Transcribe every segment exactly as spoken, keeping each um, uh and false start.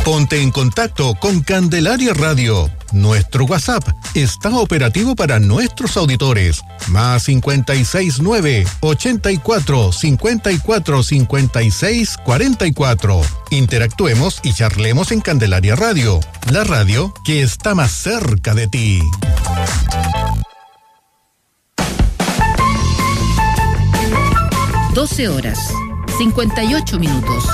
Ponte en contacto con Candelaria Radio. Nuestro WhatsApp está operativo para nuestros auditores. Más cincuenta y seis nueve, ochenta y cuatro, cincuenta y cuatro, cincuenta y seis, cuarenta y cuatro. Interactuemos y charlemos en Candelaria Radio, la radio que está más cerca de ti. doce horas, cincuenta y ocho minutos.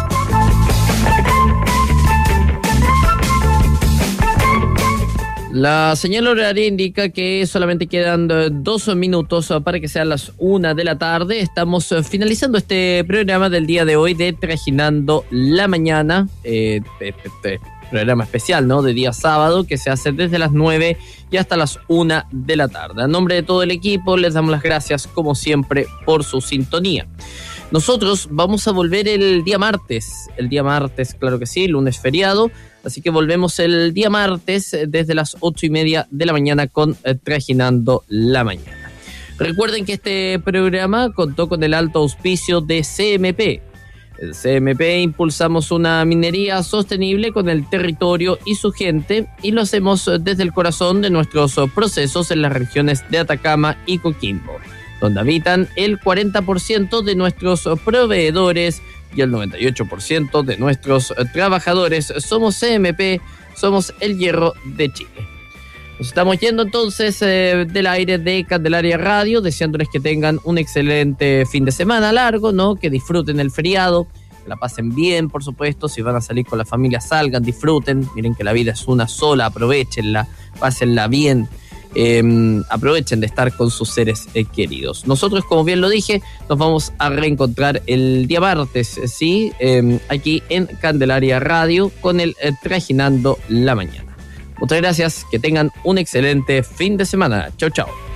La señal horaria indica que solamente quedan dos minutos para que sean las una de la tarde. Estamos finalizando este programa del día de hoy de Trajinando la Mañana, eh, eh, eh, programa especial, ¿no? De día sábado, que se hace desde las nueve y hasta las una de la tarde. A nombre de todo el equipo les damos las gracias, como siempre, por su sintonía. Nosotros vamos a volver el día martes, el día martes, claro que sí, lunes feriado, así que volvemos el día martes desde las ocho y media de la mañana con eh, Trajinando la Mañana. Recuerden que este programa contó con el alto auspicio de C M P. En C M P impulsamos una minería sostenible con el territorio y su gente, y lo hacemos desde el corazón de nuestros procesos en las regiones de Atacama y Coquimbo, donde habitan el cuarenta por ciento de nuestros proveedores y el noventa y ocho por ciento de nuestros trabajadores. Somos C M P, somos el hierro de Chile. Nos estamos yendo entonces eh, del aire de Candelaria Radio, deseándoles que tengan un excelente fin de semana largo, ¿no? Que disfruten el feriado, que la pasen bien, por supuesto. Si van a salir con la familia, salgan, disfruten. Miren que la vida es una sola, aprovechenla, pásenla bien. Eh, aprovechen de estar con sus seres eh, queridos. Nosotros, como bien lo dije, nos vamos a reencontrar el día martes, ¿sí? Eh, aquí en Candelaria Radio con el eh, Trajinando la Mañana. Muchas gracias, que tengan un excelente fin de semana. Chau, chau.